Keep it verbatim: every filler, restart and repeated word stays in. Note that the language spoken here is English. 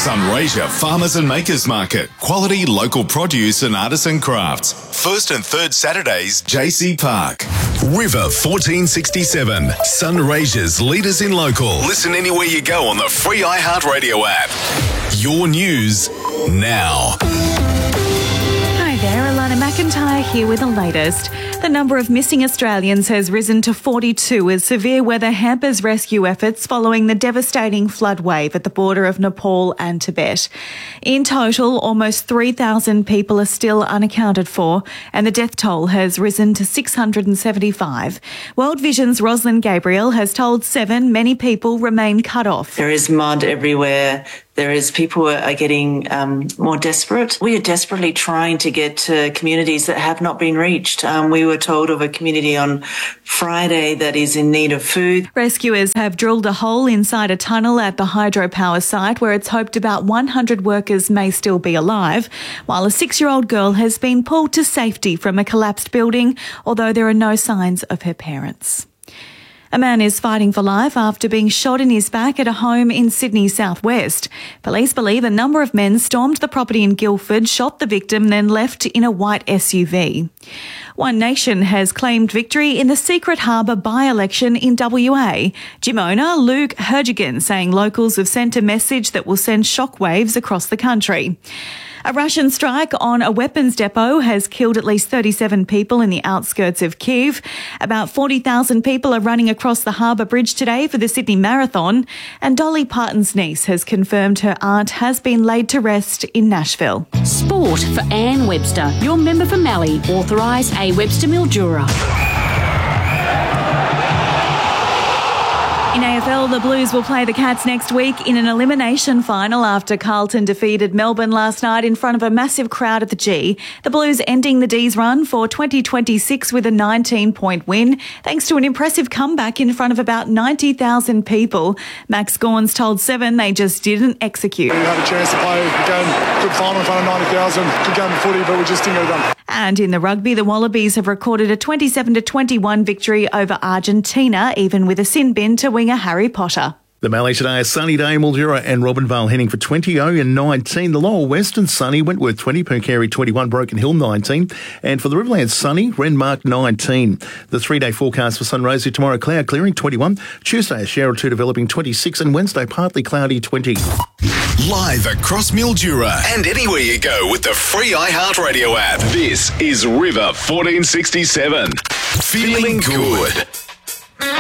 Sunraysia Farmers and Makers Market. Quality local produce and artisan crafts. First and third Saturdays, J C Park. River fourteen sixty-seven. Sunraysia's leaders in local. Listen anywhere you go on the free iHeartRadio app. Your news now. Hi there, Alana McIntyre here with the latest. The number of missing Australians has risen to forty-two as severe weather hampers rescue efforts following the devastating flood wave at the border of Nepal and Tibet. In total, almost three thousand people are still unaccounted for, and the death toll has risen to six hundred seventy-five. World Vision's Rosalind Gabriel has told Seven many people remain cut off. There is mud everywhere. There is people are getting um, more desperate. We are desperately trying to get to communities that have not been reached. Um, we were told of a community on Friday that is in need of food. Rescuers have drilled a hole inside a tunnel at the hydropower site where it's hoped about one hundred workers may still be alive, while a six-year-old girl has been pulled to safety from a collapsed building, although there are no signs of her parents. A man is fighting for life after being shot in his back at a home in Sydney's southwest. Police believe a number of men stormed the property in Guildford, shot the victim, then left in a white S U V. One Nation has claimed victory in the Secret Harbour by-election in W A. Gym owner Luke Herjigan saying locals have sent a message that will send shockwaves across the country. A Russian strike on a weapons depot has killed at least thirty-seven people in the outskirts of Kyiv. About forty thousand people are running across the Harbour Bridge today for the Sydney Marathon. And Dolly Parton's niece has confirmed her aunt has been laid to rest in Nashville. Sport for Anne Webster, your member for Mallee, authorised A. Webster Mildura. In A F L, the Blues will play the Cats next week in an elimination final after Carlton defeated Melbourne last night in front of a massive crowd at the G. The Blues ending the D's run for twenty twenty-six with a nineteen-point win, thanks to an impressive comeback in front of about ninety thousand people. Max Gawn's told Seven they just didn't execute. We had a chance to play a game, good final in front of ninety thousand, good game of footy, but we just didn't get it done. And in the rugby, the Wallabies have recorded a twenty-seven to twenty-one victory over Argentina, even with a sin bin to winger Harry Potter. The Mallee today, a sunny day, Mildura and Robinvale heading for twenty, Oyen nineteen. The Lower Western sunny, Wentworth twenty, Percarey twenty-one, Broken Hill nineteen. And for the Riverlands sunny, Renmark nineteen. The three-day forecast for Sunraysia tomorrow, cloud clearing twenty-one. Tuesday, a shower or two developing twenty-six. And Wednesday, partly cloudy twenty. Live across Mildura and anywhere you go with the free iHeartRadio app. This is River fourteen sixty-seven. Feeling good.